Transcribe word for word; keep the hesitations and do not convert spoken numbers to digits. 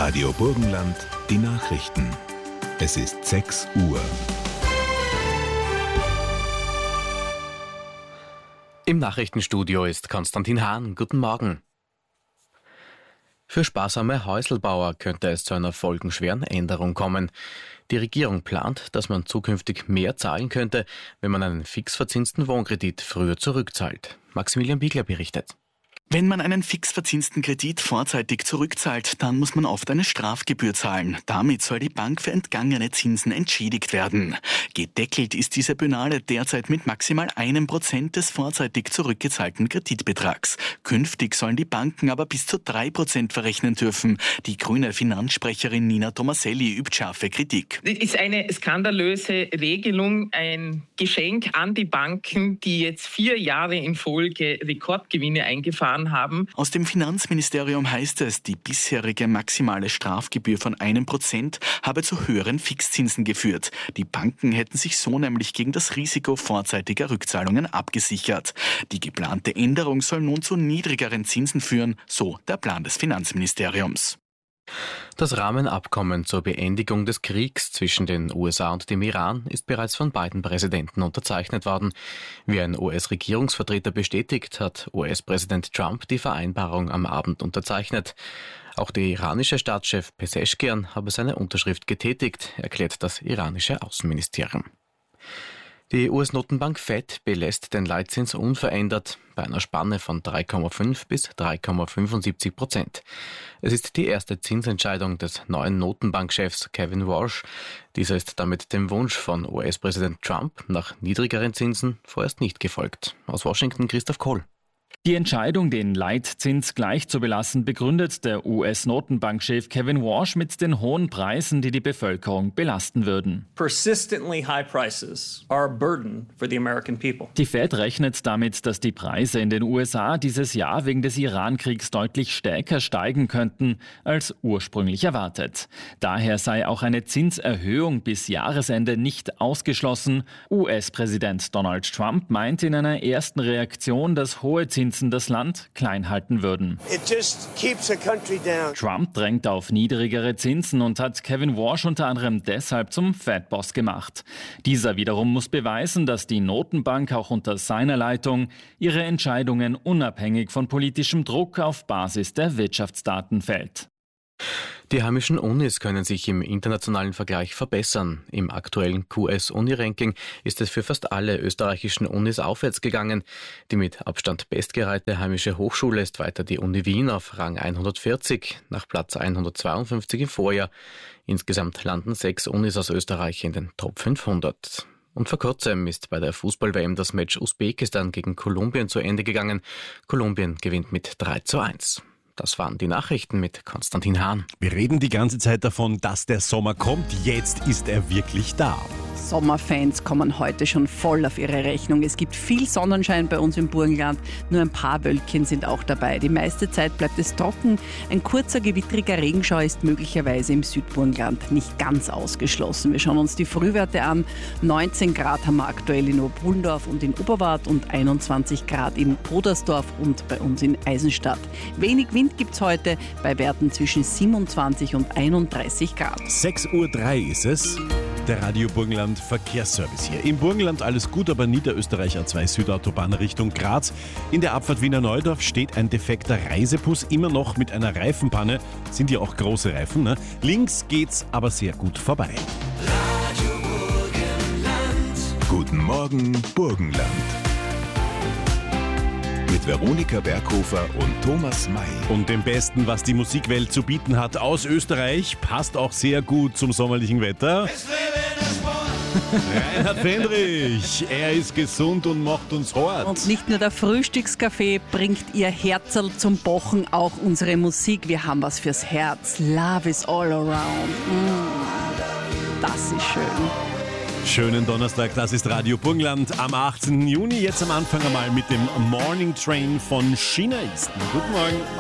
Radio Burgenland, die Nachrichten. Es ist sechs Uhr. Im Nachrichtenstudio ist Konstantin Hahn. Guten Morgen. Für sparsame Häuselbauer könnte es zu einer folgenschweren Änderung kommen. Die Regierung plant, dass man zukünftig mehr zahlen könnte, wenn man einen fix verzinsten Wohnkredit früher zurückzahlt. Maximilian Biegler berichtet. Wenn man einen fix verzinsten Kredit vorzeitig zurückzahlt, dann muss man oft eine Strafgebühr zahlen. Damit soll die Bank für entgangene Zinsen entschädigt werden. Gedeckelt ist diese Penale derzeit mit maximal einem Prozent des vorzeitig zurückgezahlten Kreditbetrags. Künftig sollen die Banken aber bis zu drei Prozent verrechnen dürfen. Die grüne Finanzsprecherin Nina Tomaselli übt scharfe Kritik. Das ist eine skandalöse Regelung, ein Geschenk an die Banken, die jetzt vier Jahre in Folge Rekordgewinne eingefahren haben. Aus dem Finanzministerium heißt es, die bisherige maximale Strafgebühr von einem Prozent habe zu höheren Fixzinsen geführt. Die Banken hätten sich so nämlich gegen das Risiko vorzeitiger Rückzahlungen abgesichert. Die geplante Änderung soll nun zu niedrigeren Zinsen führen, so der Plan des Finanzministeriums. Das Rahmenabkommen zur Beendigung des Kriegs zwischen den U S A und dem Iran ist bereits von beiden Präsidenten unterzeichnet worden. Wie ein U S-Regierungsvertreter bestätigt, hat U S-Präsident Trump die Vereinbarung am Abend unterzeichnet. Auch der iranische Staatschef Pezeshkian habe seine Unterschrift getätigt, erklärt das iranische Außenministerium. Die U S-Notenbank Fed belässt den Leitzins unverändert bei einer Spanne von drei Komma fünf bis drei Komma fünfundsiebzig Prozent. Es ist die erste Zinsentscheidung des neuen Notenbankchefs Kevin Warsh. Dieser ist damit dem Wunsch von U S-Präsident Trump nach niedrigeren Zinsen vorerst nicht gefolgt. Aus Washington Christoph Kohl. Die Entscheidung, den Leitzins gleich zu belassen, begründet der U S-Notenbankchef Kevin Warsh mit den hohen Preisen, die die Bevölkerung belasten würden. Persistently high prices are a burden for the American people. Die Fed rechnet damit, dass die Preise in den U S A dieses Jahr wegen des Iran-Kriegs deutlich stärker steigen könnten als ursprünglich erwartet. Daher sei auch eine Zinserhöhung bis Jahresende nicht ausgeschlossen. U S-Präsident Donald Trump meint in einer ersten Reaktion, dass hohe Zinsen das Land klein halten würden. Trump drängt auf niedrigere Zinsen und hat Kevin Warsh unter anderem deshalb zum Fed-Boss gemacht. Dieser wiederum muss beweisen, dass die Notenbank auch unter seiner Leitung ihre Entscheidungen unabhängig von politischem Druck auf Basis der Wirtschaftsdaten fällt. Die heimischen Unis können sich im internationalen Vergleich verbessern. Im aktuellen Q S-Uni-Ranking ist es für fast alle österreichischen Unis aufwärts gegangen. Die mit Abstand bestgereihte heimische Hochschule ist weiter die Uni Wien auf Rang hundertvierzig, nach Platz hundertzweiundfünfzig im Vorjahr. Insgesamt landen sechs Unis aus Österreich in den Top fünfhundert. Und vor kurzem ist bei der Fußball-W M das Match Usbekistan gegen Kolumbien zu Ende gegangen. Kolumbien gewinnt mit drei zu eins. Das waren die Nachrichten mit Konstantin Hahn. Wir reden die ganze Zeit davon, dass der Sommer kommt. Jetzt ist er wirklich da. Sommerfans kommen heute schon voll auf ihre Rechnung. Es gibt viel Sonnenschein bei uns im Burgenland, nur ein paar Wölkchen sind auch dabei. Die meiste Zeit bleibt es trocken. Ein kurzer, gewittriger Regenschau ist möglicherweise im Südburgenland nicht ganz ausgeschlossen. Wir schauen uns die Frühwerte an. neunzehn Grad haben wir aktuell in Oberpullendorf und in Oberwart und einundzwanzig Grad in Podersdorf und bei uns in Eisenstadt. Wenig Wind gibt es heute bei Werten zwischen siebenundzwanzig und einunddreißig Grad. sechs Uhr drei ist es. Der Radio Burgenland Verkehrsservice hier. Im Burgenland alles gut, aber Niederösterreich A zwei Südautobahn Richtung Graz. In der Abfahrt Wiener Neudorf steht ein defekter Reisebus, immer noch mit einer Reifenpanne. Sind ja auch große Reifen, ne? Links geht's aber sehr gut vorbei. Radio Burgenland. Guten Morgen, Burgenland. Mit Veronika Berghofer und Thomas May. Und dem Besten, was die Musikwelt zu bieten hat aus Österreich, passt auch sehr gut zum sommerlichen Wetter. Reinhard Fendrich, er ist gesund und macht uns hart. Und nicht nur der Frühstückskaffee bringt ihr Herzl zum Pochen, auch unsere Musik. Wir haben was fürs Herz. Love is all around. Mm, das ist schön. Schönen Donnerstag, das ist Radio Burgenland am achtzehnten Juni. Jetzt am Anfang einmal mit dem Morning Train von China Eastern. Guten Morgen.